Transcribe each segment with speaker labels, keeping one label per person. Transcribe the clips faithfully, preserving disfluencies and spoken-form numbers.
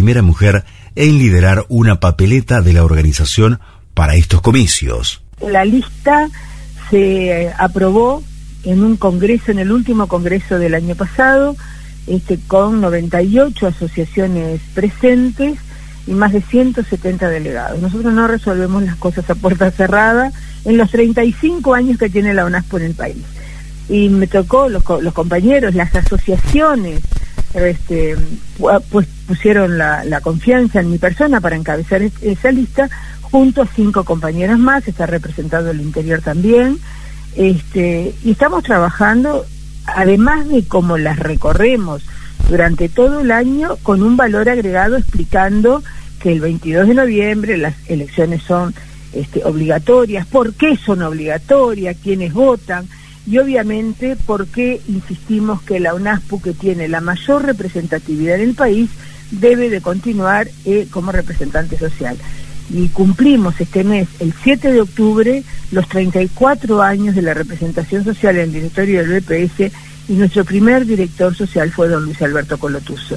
Speaker 1: primera mujer en liderar una papeleta de la organización para estos comicios.
Speaker 2: La lista se aprobó en un congreso, en el último congreso del año pasado, este, con noventa y ocho asociaciones presentes y más de ciento setenta delegados. Nosotros no resolvemos las cosas a puerta cerrada en los treinta y cinco años que tiene la ONASPO en el país. Y me tocó, los, los compañeros, las asociaciones, este, pues pusieron la, la confianza en mi persona para encabezar es, esa lista, junto a cinco compañeros más, está representado el interior también, este, y estamos trabajando, además de cómo las recorremos durante todo el año, con un valor agregado explicando que el veintidós de noviembre las elecciones son este, obligatorias, por qué son obligatorias, quiénes votan, y obviamente por qué insistimos que la ONASPO, que tiene la mayor representatividad en el país, debe de continuar eh, como representante social. Y cumplimos este mes, el siete de octubre, los treinta y cuatro años de la representación social en el directorio del B P S, y nuestro primer director social fue don Luis Alberto Colotuso.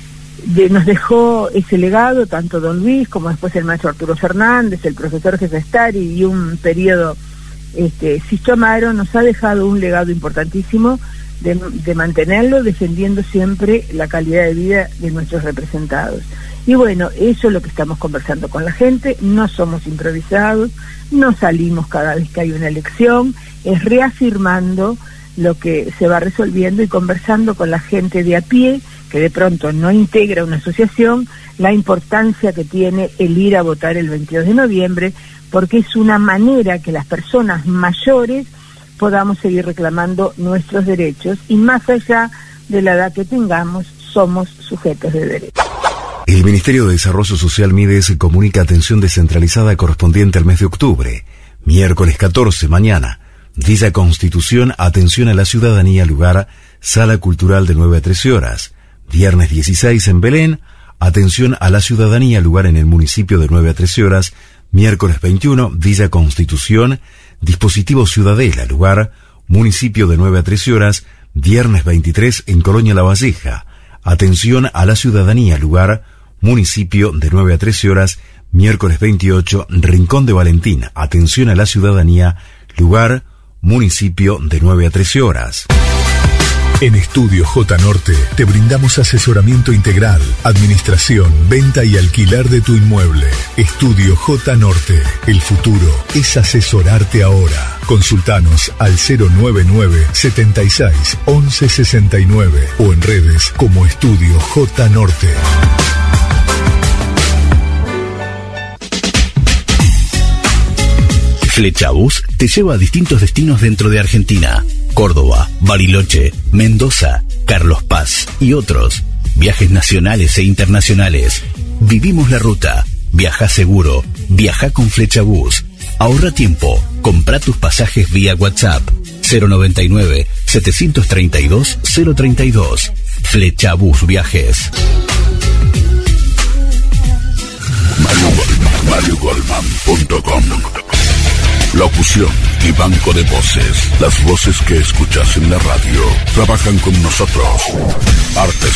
Speaker 2: De, nos dejó ese legado, tanto don Luis como después el maestro Arturo Fernández, el profesor Gesestari y un periodo, este, Sisto Amaro, nos ha dejado un legado importantísimo de, de mantenerlo, defendiendo siempre la calidad de vida de nuestros representados. Y bueno, eso es lo que estamos conversando con la gente, no somos improvisados, no salimos cada vez que hay una elección, es reafirmando lo que se va resolviendo y conversando con la gente de a pie, que de pronto no integra una asociación, la importancia que tiene el ir a votar el veintidós de noviembre, porque es una manera que las personas mayores podamos seguir reclamando nuestros derechos, y más allá de la edad que tengamos, somos sujetos de derechos.
Speaker 1: El Ministerio de Desarrollo Social Mides comunica atención descentralizada correspondiente al mes de octubre, miércoles catorce, mañana, Villa Constitución, atención a la ciudadanía, lugar, Sala Cultural de nueve a trece horas. Viernes dieciséis en Belén, atención a la ciudadanía, lugar en el municipio de nueve a trece horas. Miércoles veintiuno, Villa Constitución, dispositivo Ciudadela, lugar, municipio de nueve a trece horas. Viernes veintitrés en Colonia La Valleja, atención a la ciudadanía, lugar, municipio de nueve a trece horas. Miércoles veintiocho, Rincón de Valentín, atención a la ciudadanía, lugar, municipio de nueve a trece horas.
Speaker 3: En Estudio J Norte te brindamos asesoramiento integral, administración, venta y alquiler de tu inmueble. Estudio J Norte, el futuro es asesorarte ahora. Consultanos al cero nueve nueve, setenta y seis, once sesenta y nueve o en redes como Estudio J Norte.
Speaker 4: Flechabús te lleva a distintos destinos dentro de Argentina: Córdoba, Bariloche, Mendoza, Carlos Paz y otros. Viajes nacionales e internacionales. Vivimos la ruta. Viaja seguro. Viaja con Flechabús. Ahorra tiempo. Compra tus pasajes vía WhatsApp. cero noventa y nueve, setecientos treinta y dos, cero treinta y dos. Flechabús Viajes.
Speaker 5: Mario Goldman punto com. Locución y banco de voces. Las voces que escuchas en la radio trabajan con nosotros. Artes